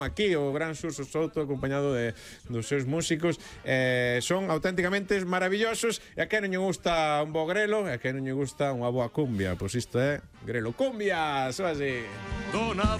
aquí o Gran Xurxo Souto acompañado dos seus músicos, son auténticamente maravillosos, e a quen non lle gusta un bo grelo, e a quen non lle gusta unha boa cumbia, pois isto é grelo cumbia, só así.